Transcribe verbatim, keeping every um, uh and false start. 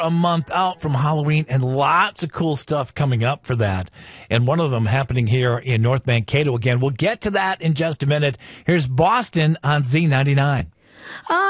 a month out from Halloween, and lots of cool stuff coming up for that. And one of them happening here in North Mankato again. We'll get to that in just a minute. Here's Boston on Z ninety-nine.